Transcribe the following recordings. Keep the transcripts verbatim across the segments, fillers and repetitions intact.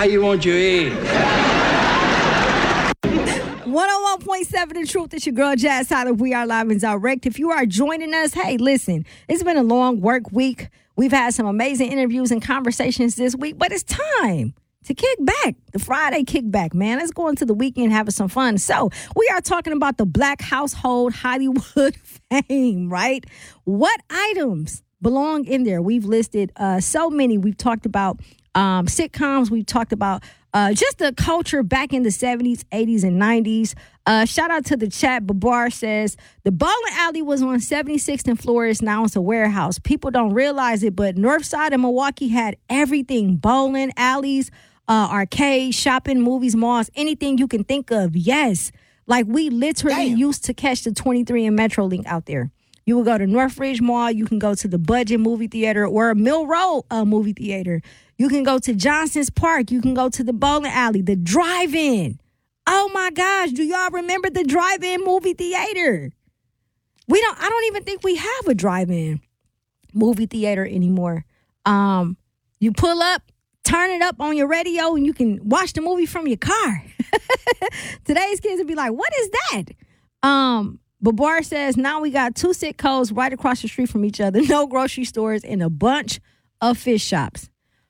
How you want your eggs? one oh one point seven The Truth. It's your girl, Jazz Tyler. We are live and direct. If you are joining us, hey, listen, it's been a long work week. We've had some amazing interviews and conversations this week, but it's time to kick back. The Friday kickback, man. Let's go into the weekend having some fun. So we are talking about the Black household Hollywood fame, right? What items belong in there? We've listed uh, so many. We've talked about um, sitcoms. We've talked about Uh, just the culture back in the seventies, eighties, and nineties. Uh, shout out to the chat. Babar says, the bowling alley was on seventy-sixth and Flores. Now it's a warehouse. People don't realize it, but North Side of Milwaukee had everything. Bowling, alleys, uh, arcades, shopping, movies, malls, anything you can think of. Yes. Like we literally Damn. used to catch the twenty-three and Metrolink out there. You would go to Northridge Mall. You can go to the Budget movie theater or Mill Road uh, movie theater. You can go to Johnson's Park. You can go to the bowling alley, the drive-in. Oh, my gosh. Do y'all remember the drive-in movie theater? We don't. I don't even think we have a drive-in movie theater anymore. Um, you pull up, turn it up on your radio, and you can watch the movie from your car. Today's kids would be like, what is that? Um, Babar says, now we got two Sitcos right across the street from each other, no grocery stores, and a bunch of fish shops.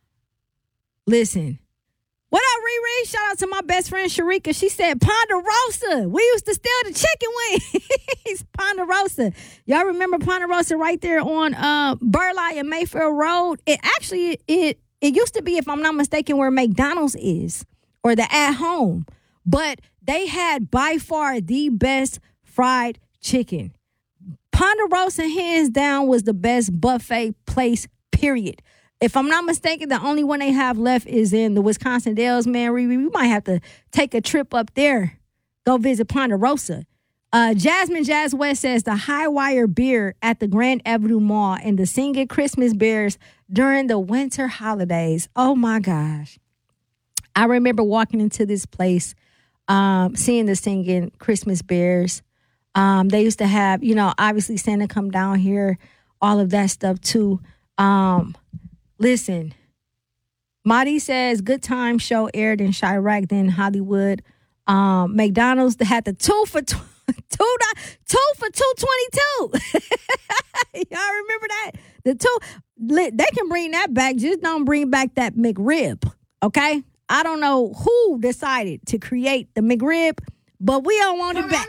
Listen, what up, Riri? Shout out to my best friend, Sharika. She said, Ponderosa. We used to steal the chicken wings. Ponderosa. Y'all remember Ponderosa right there on uh, Burleigh and Mayfield Road? It actually, it it used to be, if I'm not mistaken, where McDonald's is or the At Home. But they had by far the best fried chicken. Ponderosa, hands down, was the best buffet place, period. If I'm not mistaken, the only one they have left is in the Wisconsin Dells, man. We, we might have to take a trip up there, go visit Ponderosa. Uh, Jasmine Jazz West says the High Wire beer at the Grand Avenue Mall and the Singing Christmas beers during the winter holidays. Oh, my gosh. I remember walking into this place, um, seeing the Singing Christmas bears. Um, they used to have, you know, obviously Santa come down here, all of that stuff, too. Um Listen, Marty says Good Time show aired in Chirac, then Hollywood. Um, McDonald's had the two for two, two, two for two twenty two. Y'all remember that? The two, they can bring that back. Just don't bring back that McRib. Okay, I don't know who decided to create the McRib, but we don't want it back.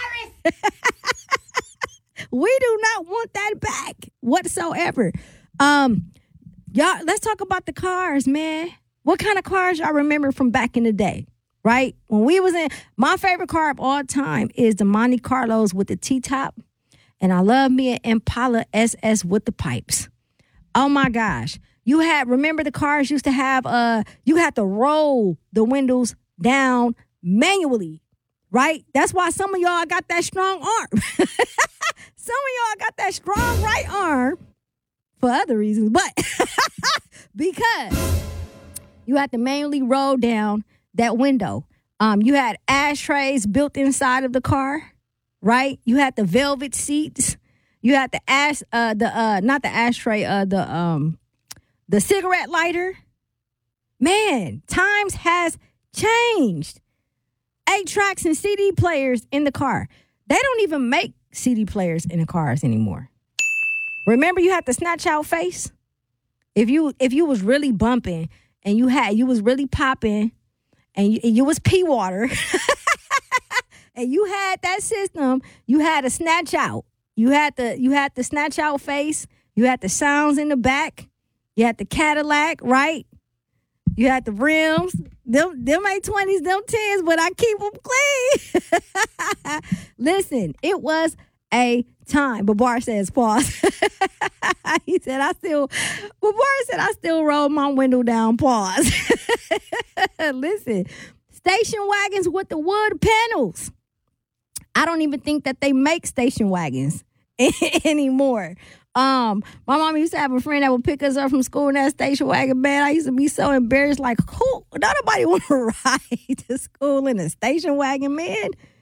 We do not want that back whatsoever. Um. Y'all, let's talk about the cars, man. What kind of cars y'all remember from back in the day, right? When we was in, my favorite car of all time is the Monte Carlos with the T-top. And I love me an Impala S S with the pipes. Oh, my gosh. You had, remember the cars used to have, uh, you had to roll the windows down manually, right? That's why some of y'all got that strong arm. Some of y'all got that strong right arm. For other reasons, but because you had to manually roll down that window. Um, you had ashtrays built inside of the car, right? You had the velvet seats. You had the ash, uh, the uh, not the ashtray, uh, the um, the cigarette lighter. Man, times has changed. Eight tracks and C D players in the car. They don't even make C D players in the cars anymore. Remember, you had the snatch out face. If you if you was really bumping and you had you was really popping, and you, and you was pee water, and you had that system, you had a snatch out. You had the you had the snatch out face. You had the sounds in the back. You had the Cadillac, right? You had the rims. Them them ain't twenties, them tens, but I keep them clean. Listen, it was a time. Babar says pause. He said, I still, Babar said, I still roll my window down, pause. Listen, station wagons with the wood panels. I don't even think that they make station wagons anymore. Um, my mom used to have a friend that would pick us up from school in that station wagon, man. I used to be so embarrassed, like, who? Not nobody want to ride to school in a station wagon, man.